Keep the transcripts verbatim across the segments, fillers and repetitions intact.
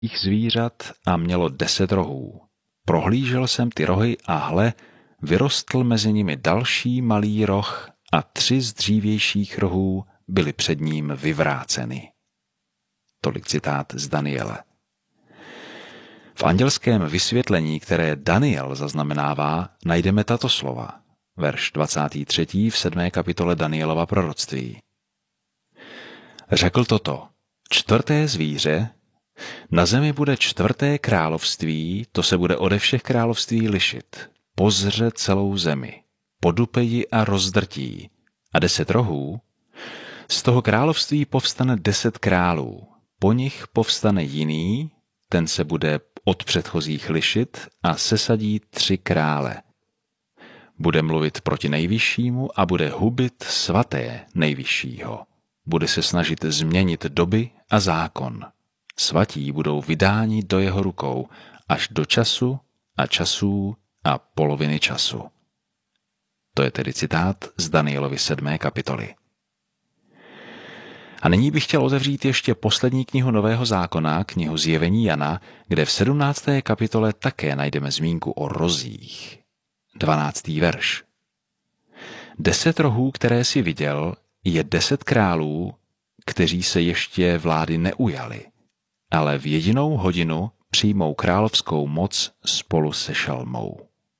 zvířat a mělo deset rohů. Prohlížel jsem ty rohy a hle, vyrostl mezi nimi další malý roh a tři z dřívějších rohů byly před ním vyvráceny. Tolik citát z Daniele. V andělském vysvětlení, které Daniel zaznamenává, najdeme tato slova. Verš dvacátý třetí v sedmé kapitole Danielova proroctví. Řekl toto, čtvrté zvíře, na zemi bude čtvrté království, to se bude ode všech království lišit, pozře celou zemi, podupe ji a rozdrtí, a deset rohů, z toho království povstane deset králů, po nich povstane jiný, ten se bude od předchozích lišit a sesadí tři krále. Bude mluvit proti nejvyššímu a bude hubit svaté nejvyššího. Bude se snažit změnit doby a zákon. Svatí budou vydáni do jeho rukou až do času a časů a poloviny času. To je tedy citát z Danielovy sedmé kapitoly. A nyní bych chtěl otevřít ještě poslední knihu Nového zákona, knihu Zjevení Jana, kde v sedmnácté kapitole také najdeme zmínku o rozích. dvanáctý verš. Deset rohů, které si viděl, je deset králů, kteří se ještě vlády neujali, ale v jedinou hodinu přijmou královskou moc spolu se šelmou.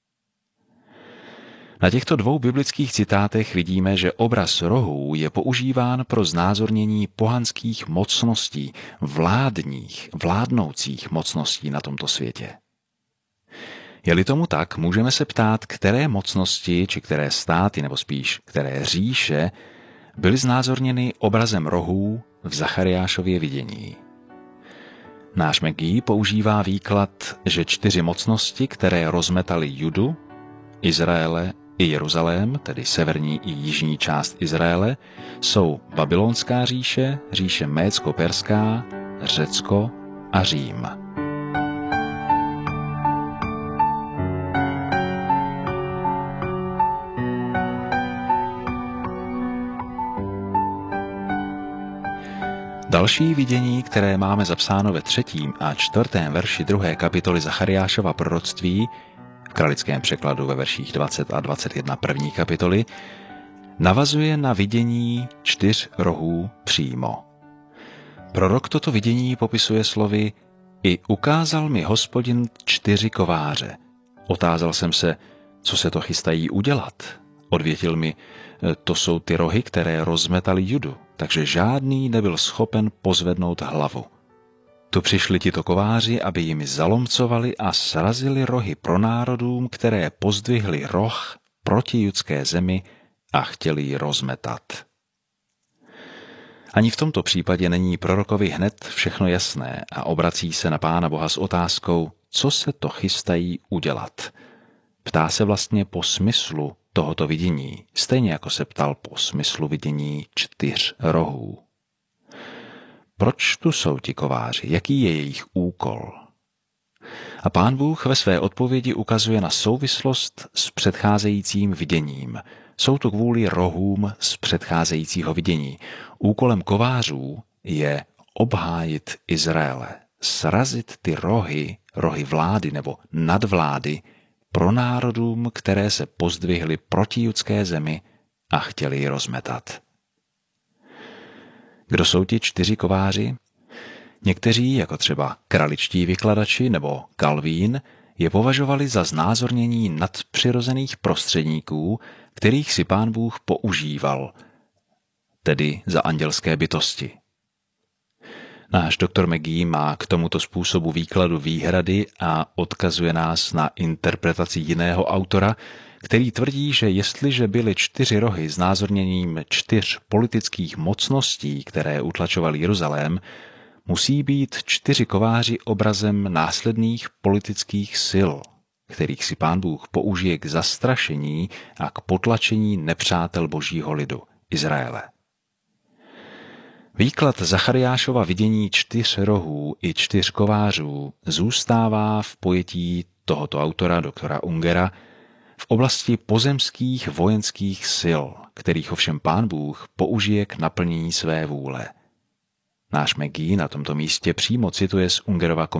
Na těchto dvou biblických citátech vidíme, že obraz rohů je používán pro znázornění pohanských mocností, vládních, vládnoucích mocností na tomto světě. Je-li tomu tak, můžeme se ptát, které mocnosti, či které státy, nebo spíš které říše, byly znázorněny obrazem rohů v Zachariášově vidění. Náš McGee používá výklad, že čtyři mocnosti, které rozmetaly Judu, Izraele i Jeruzalém, tedy severní i jižní část Izraele, jsou Babylonská říše, říše Mécko-perská, Řecko a Řím. Další vidění, které máme zapsáno ve třetím a čtvrtém verši druhé kapitoly Zachariášova proroctví, v kralickém překladu ve verších dvacet a dvacet jedna první kapitoly, navazuje na vidění čtyř rohů přímo. Prorok toto vidění popisuje slovy I ukázal mi Hospodin čtyři kováře. Otázal jsem se, co se to chystají udělat. Odvětil mi, to jsou ty rohy, které rozmetaly Judu, takže žádný nebyl schopen pozvednout hlavu. Tu přišli tito kováři, aby jimi zalomcovali a srazili rohy pro národům, které pozdvihli roh proti judské zemi a chtěli ji rozmetat. Ani v tomto případě není prorokovi hned všechno jasné a obrací se na Pána Boha s otázkou, co se to chystají udělat. Ptá se vlastně po smyslu tohoto vidění, stejně jako se ptal po smyslu vidění čtyř rohů. Proč tu jsou ti kováři? Jaký je jejich úkol? A Pán Bůh ve své odpovědi ukazuje na souvislost s předcházejícím viděním. Jsou to kvůli rohům z předcházejícího vidění. Úkolem kovářů je obhájit Izraele, srazit ty rohy, rohy vlády nebo nadvlády pro národům, které se pozdvihly proti judské zemi a chtěli ji rozmetat. Kdo jsou ti čtyři kováři? Někteří, jako třeba kraličtí vykladači nebo Kalvín, je považovali za znázornění nadpřirozených prostředníků, kterých si Pán Bůh používal, tedy za andělské bytosti. Náš doktor McGee má k tomuto způsobu výkladu výhrady a odkazuje nás na interpretaci jiného autora, který tvrdí, že jestliže byly čtyři rohy znázorněním čtyř politických mocností, které utlačovaly Jeruzalém, musí být čtyři kováři obrazem následných politických sil, kterých si Pán Bůh použije k zastrašení a k potlačení nepřátel božího lidu, Izraele. Výklad Zachariášova vidění čtyř rohů i čtyř kovářů zůstává v pojetí tohoto autora, doktora Ungera, v oblasti pozemských vojenských sil, kterých ovšem Pán Bůh použije k naplnění své vůle. Náš Maggie na tomto místě přímo cituje z Ungerova